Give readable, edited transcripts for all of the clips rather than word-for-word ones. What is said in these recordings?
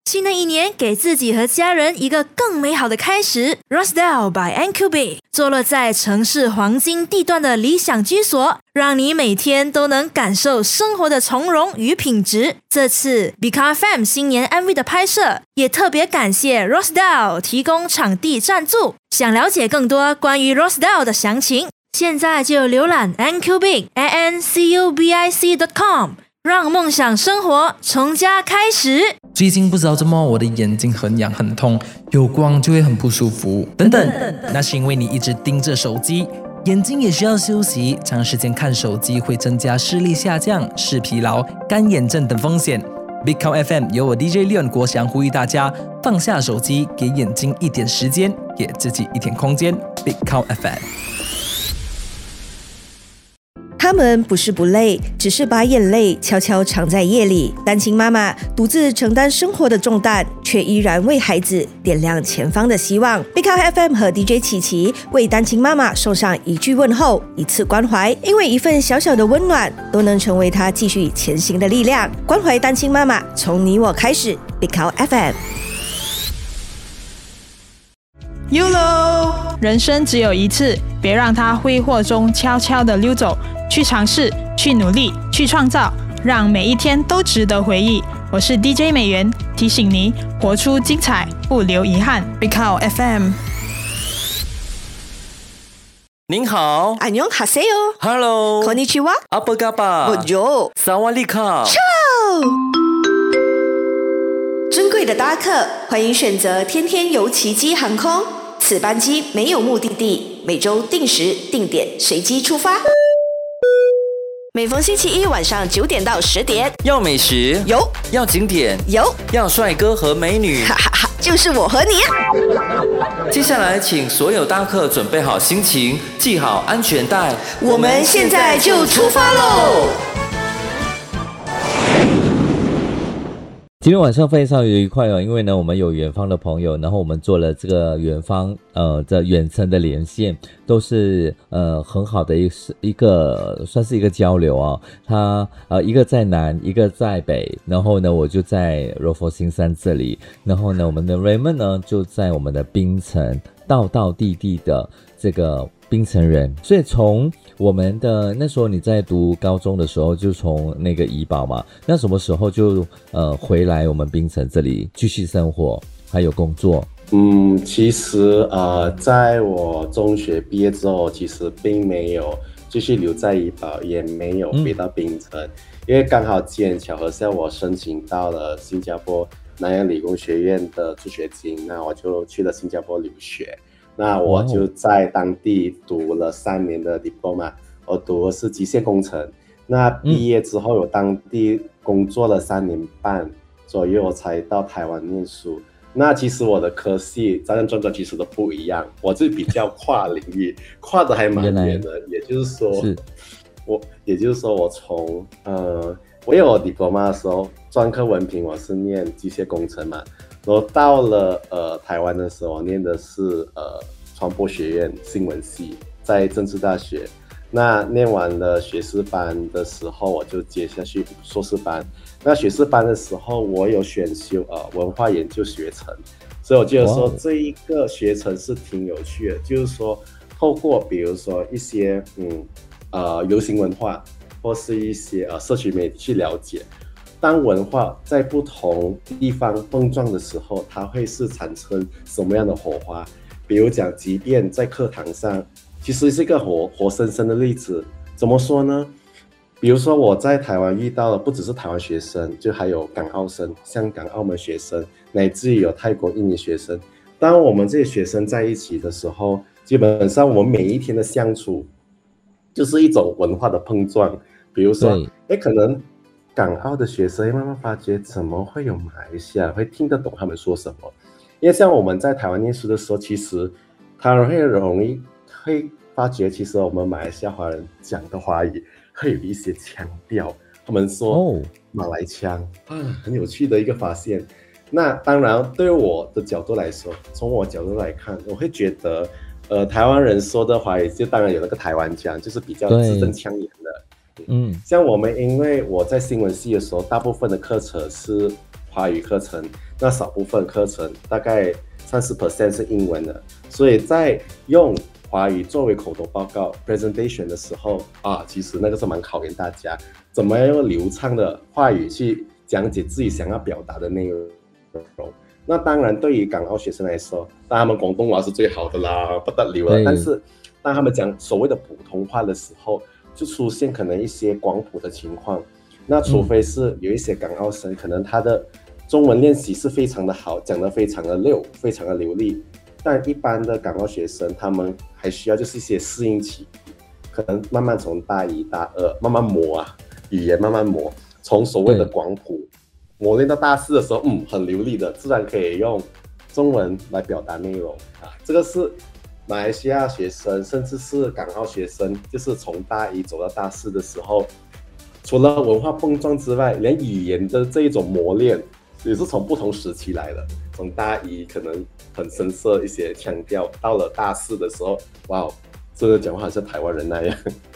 新的一年，给自己和家人一个更美好的开始。Rosedale by NQB 坐落在城市黄金地段的理想居所，让你每天都能感受生活的从容与品质。这次 Become FM 新年 MV 的拍摄，也特别感谢 Rosedale 提供场地赞助。想了解更多关于 Rosedale 的详情，现在就浏览 NQBIC.com， 让梦想生活从家开始。 最近不知道怎么我的眼睛很痒很痛，有光就会很不舒服等等，那是因为你一直盯着手机，眼睛也需要休息，长时间看手机会增加视力下降、视疲劳、干眼症等风险。Big Count FM 由我 DJ Leon 国祥呼吁大家放下手机，给眼睛一点时间，给自己一点空间。Big Count FM。 他们不是不累，只是把眼泪悄悄藏在夜里。单亲妈妈独自承担生活的重担，却依然为孩子点亮前方的希望。Big Count FM 和 DJ 琪琪为单亲妈妈送上一句问候，一次关怀，因为一份小小的温暖，都能成为她继续前行的力量。关怀单亲妈妈，从你我开始。Big Count FM。YOLO， 人生只有一次，别让它挥霍中悄悄地溜走。去尝试，去努力，去创造，让每一天都值得回忆。我是 DJ 美元，提醒你活出精彩，不留遗憾。Big Count FM。 您好， 안녕하세요。 Hello， konnichiwa， apa kabar， Bonjour， Sawadee-ka。 尊贵的搭客，欢迎选择天天游奇迹航空。此班机没有目的地，每周定时定点随机出发。每逢星期一晚上9点到10点， 要美食有， 要景点有， 要帅哥和美女， 哈哈哈，就是我和你。 接下来请所有搭客准备好心情，系好安全带， 我们现在就出发喽！ 今天晚上非常愉快哦，因为呢，我们有远方的朋友，然后我们做了这个远方这远程的连线，都是很好的一个算是一个交流啊。他一个在南，一个在北，然后呢，我就在柔佛新山这里，然后呢，我们的 Raymond 呢就在我们的槟城，道道地地的这个槟城人，所以从我们的那时候你在读高中的时候就从那个怡保嘛，那什么时候就回来我们槟城这里继续生活还有工作？ 其实在我中学毕业之后，其实并没有继续留在怡保，也没有回到槟城，因为刚好机缘巧合下我申请到了新加坡南洋理工学院的助学金，那我就去了新加坡留学。那我就在当地读了3年的 diploma， 我读的是机械工程。那毕业之后有当地工作了3年半左右，我才到台湾念书。那其实我的科系战战专专其实都不一样，我是比较跨领域，跨的还蛮远的。也就是说我从我有 diploma 的时候，专科文凭我是念机械工程嘛。然后到了台湾的时候，我念的是传播学院新闻系，在政治大学。那念完了学士班的时候，我就接下去硕士班。那学士班的时候，我有选修文化研究学程，所以我觉得说这一个学程是挺有趣的，就是说透过比如说一些流行文化或是一些社群媒体去了解。当文化在不同地方碰撞的时候，它会是产生什么样的火花？比如讲，即便在课堂上，其实是一个活生生的例子。怎么说呢？比如说我在台湾遇到的不只是台湾学生，就还有港澳生、香港、澳门学生，乃至于有泰国、印尼学生。当我们这些学生在一起的时候，基本上我们每一天的相处，就是一种文化的碰撞。比如说，可能港澳的学生慢慢发觉，怎么会有马来西亚会听得懂他们说什么？因为像我们在台湾念书的时候，其实台湾人会容易会发觉，其实我们马来西亚华人讲的华语会有一些腔调，他们说马来腔很有趣的一个发现。那当然，对我的角度来说，从我角度来看，我会觉得，台湾人说的华语，就当然有那个台湾腔，就是比较字正腔圆的。像我们，因为我在新闻系的时候，大部分的课程是华语课程，那少部分课程大概30% 是英文的，所以在用华语作为口头报告 presentation 的时候其实那个是蛮考验大家怎么样用流畅的话语去讲解自己想要表达的内容。那当然对于港澳学生来说，当然他们广东话是最好的啦，不得了了，但是当他们讲所谓的普通话的时候，就出现可能一些广普的情况，那除非是有一些港澳生可能他的中文练习是非常的好，讲得非常的溜，非常的流利，但一般的港澳学生他们还需要就是一些适应期，可能慢慢从大一大二慢慢磨语言慢慢磨，从所谓的广普磨练到大4的时候很流利的自然可以用中文来表达内容这个是马来西亚学生甚至是港澳学生，就是从大1走到大4的时候，除了文化碰撞之外，连语言的这一种磨练也是从不同时期来的。从大1可能很生涩一些腔调，到了大4的时候，哇，真的讲话好像台湾人那样。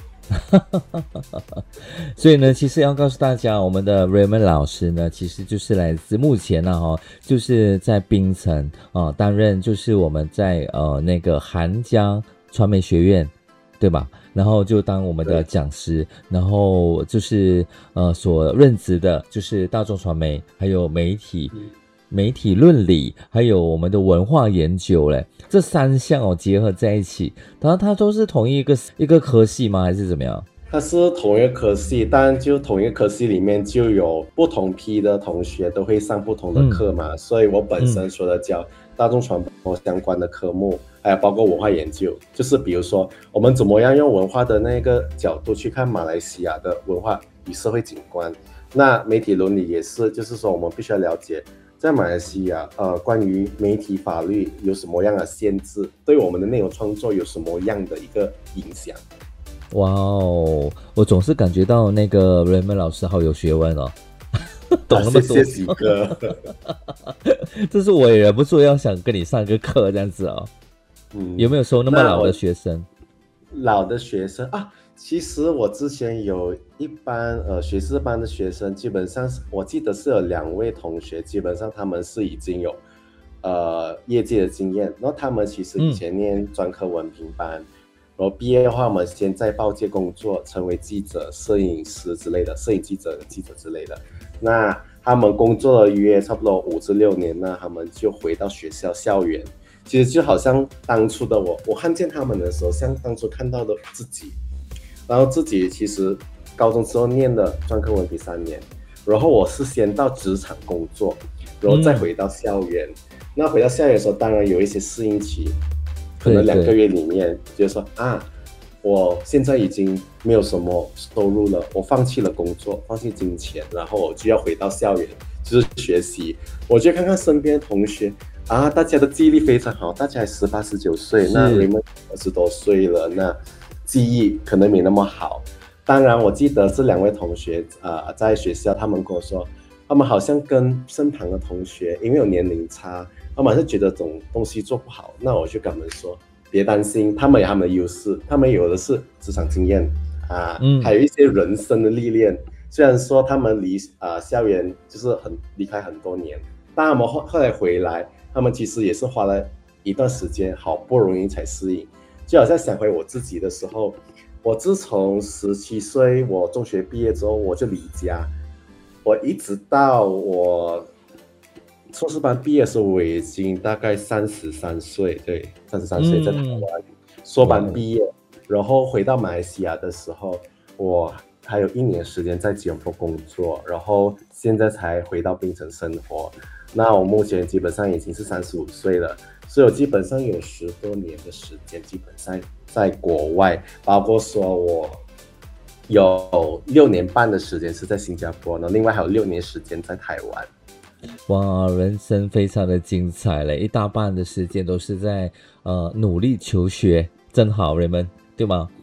所以呢，其实要告诉大家，我们的 Raymond 老师呢，其实就是来自目前就是在槟城担任就是我们在那个韩江传媒学院，对吧？然后就当我们的讲师，然后就是所任职的就是大众传媒，还有媒体论理，还有我们的文化研究嘞，这3项结合在一起，然后它都是同一个科系吗？还是怎么样？ 它是同一个科系，但就同一个科系里面就有不同批的同学都会上不同的课嘛，所以我本身说的教大众传播相关的科目，还有包括文化研究，就是比如说我们怎么样用文化的那个角度去看马来西亚的文化与社会景观。那媒体伦理也是，就是说我们必须要了解在马来西亚关于媒体法律有什么样的限制，对我们的内容创作有什么样的一个影响。 哇哦，我总是感觉到那个 Raymond 老师好有学问哦，懂那么多。 谢谢几个。 这是我也忍不住要想跟你上个课这样子哦。有没有收那么老的学生？ 老的学生其实我之前有一班学士班的学生，基本上我记得是有2位同学，基本上他们是已经有业界的经验，然后他们其实以前念专科文凭班，然后毕业的话我们先在报界工作，成为记者、摄影师之类的，摄影记者之类的。那他们工作了约差不多5至6年，那他们就回到学校校园，其实就好像当初的我看见他们的时候，像当初看到的自己。然后自己其实高中之后念了专科文凭3年，然后我是先到职场工作，然后再回到校园。那回到校园的时候，当然有一些适应期，可能2个月里面就是说我现在已经没有什么收入了，我放弃了工作，放弃金钱，然后我就要回到校园，就是学习。我就看看身边的同学大家的记忆力非常好，大家还18、19岁，那 Raymond 20多岁了，那记忆可能没那么好。当然我记得这2位同学在学校他们跟我说，他们好像跟身旁的同学因为有年龄差，他们是觉得这种东西做不好。那我就跟他们说别担心，他们有他们的优势，他们有的是职场经验还有一些人生的历练。虽然说他们离校园就是离开很多年，但他们后来回来，他们其实也是花了一段时间，好不容易才适应。就好像想回我自己的时候，我自从17岁我中学毕业之后我就离家，我一直到我硕士班毕业的时候，我已经大概33岁，对，33岁在台湾硕班毕业，然后回到马来西亚的时候，我还有1年时间在吉隆坡工作，然后现在才回到槟城生活。那我目前基本上已经是35岁了，所以我基本上有10多年的时间基本上在国外，包括说我有6年半的时间是在新加坡，然后另外还有6年时间在台湾。 哇，人生非常的精彩嘞，一大半的时间都是在努力求学，真好 Raymond， 对吗？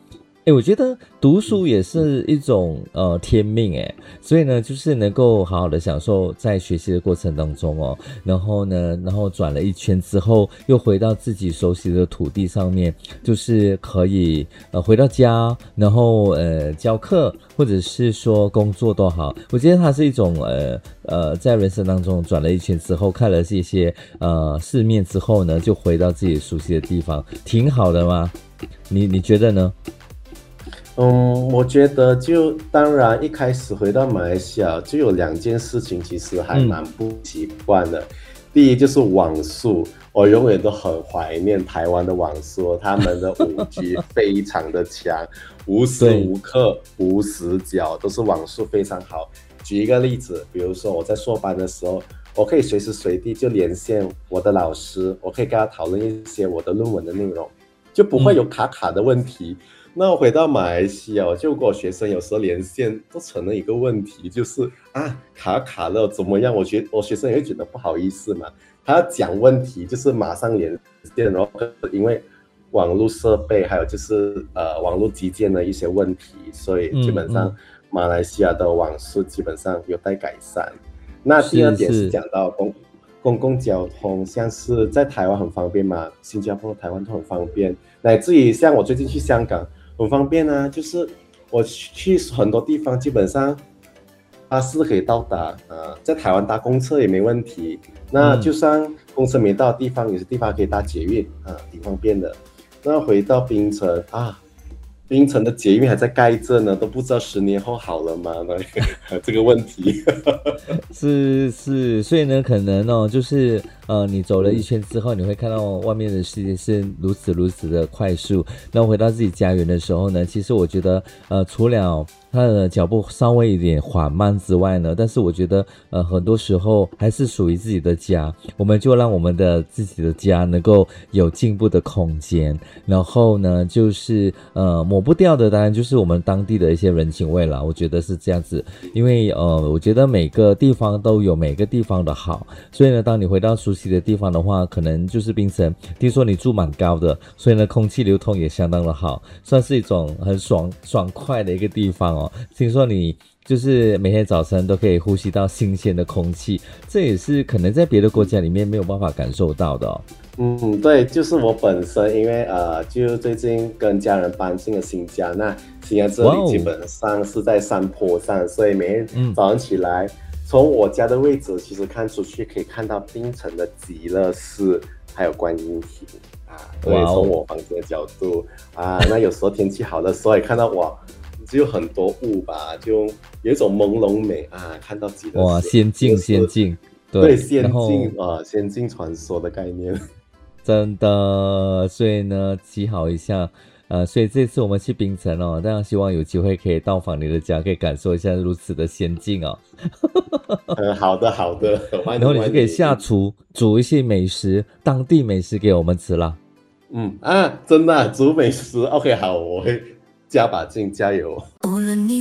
我觉得读书也是一种天命所以呢，就是能够好好的享受在学习的过程当中哦，然后转了一圈之后，又回到自己熟悉的土地上面，就是可以回到家，然后教课或者是说工作都好，我觉得它是一种在人生当中转了一圈之后，看了这些世面之后呢，就回到自己熟悉的地方，挺好的嘛。你觉得呢？ 我觉得当然一开始回到马来西亚就有2件事情其实还蛮不习惯的。第一就是网速，我永远都很怀念台湾的网速，他们的5G 非常的强，无时无刻无死角都是网速非常好。举一个例子，比如说我在硕班的时候，我可以随时随地就连线我的老师，我可以跟他讨论一些我的论文的内容，就不会有卡卡的问题。那我回到马来西亚，就跟我学生有时候连线都成了一个问题，就是卡卡了怎么样？我学生也会觉得不好意思嘛，他要讲问题就是马上连线，然后因为网络设备还有就是网络基建的一些问题，所以基本上马来西亚的网速基本上有待改善。那第二点是讲到公共交通，像是在台湾很方便嘛，新加坡、台湾都很方便，乃至于像我最近去香港很方便啊，就是我去很多地方基本上巴士可以到达，在台湾搭公车也没问题。那就算公车没到的地方，有些地方可以搭捷运挺方便的。那回到槟城槟城的捷运还在盖着呢，都不知道10年后好了吗？这个问题是，所以呢，可能就是你走了一圈之后，你会看到外面的世界是如此的快速。那回到自己家园的时候呢，其实我觉得除了它的脚步稍微有点缓慢之外呢，但是我觉得很多时候还是属于自己的家，我们就让我们的自己的家能够有进步的空间。然后呢，就是抹不掉的当然就是我们当地的一些人情味啦，我觉得是这样子。因为我觉得每个地方都有每个地方的好，所以呢，当你回到熟悉的地方的话，可能就是槟城，听说你住蛮高的，所以呢，空气流通也相当的好，算是一种很爽快的一个地方哦。听说你就是每天早晨都可以呼吸到新鲜的空气，这也是可能在别的国家里面没有办法感受到的哦。 对，就是我本身因为就最近跟家人搬进了新家，那新家这里基本上是在山坡上，所以每天早上起来，从我家的位置其实看出去可以看到槟城的极乐寺还有观音亭所以从我房间的角度那有时候天气好的时候也看到只有很多雾吧，就有一种朦胧美看到极乐寺， 仙境对，仙境传说的概念。 真的，所以呢，祈好一下，所以这次我们去槟城哦，当然希望有机会可以到访你的家，可以感受一下如此的仙境哦。 好的， 然后你就可以下厨煮一些美食，当地美食给我们吃啦。 真的煮美食 ，OK， 好，我会加把劲，加油。无论你